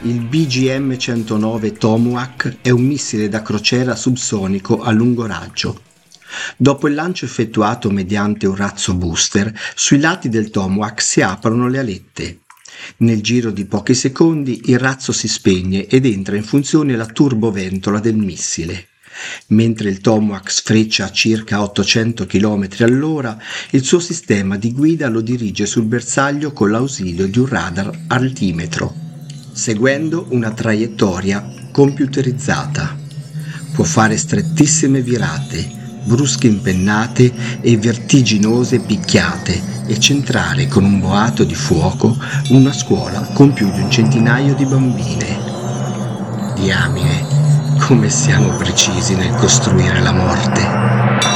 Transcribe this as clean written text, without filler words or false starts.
Il BGM-109 Tomahawk è un missile da crociera subsonico a lungo raggio. Dopo il lancio effettuato mediante un razzo booster, sui lati del Tomahawk si aprono le alette. Nel giro di pochi secondi il razzo si spegne ed entra in funzione la turboventola del missile. Mentre il Tomahawk sfreccia a circa 800 km all'ora, il suo sistema di guida lo dirige sul bersaglio con l'ausilio di un radar altimetro, seguendo una traiettoria computerizzata. Può fare strettissime virate, brusche impennate e vertiginose picchiate e centrare con un boato di fuoco una scuola con più di 1 centinaio di bambine. Diamine, come siamo precisi nel costruire la morte.